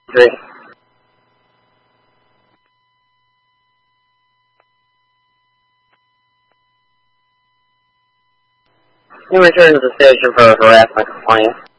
Three. You return to the station for a harassment complaint.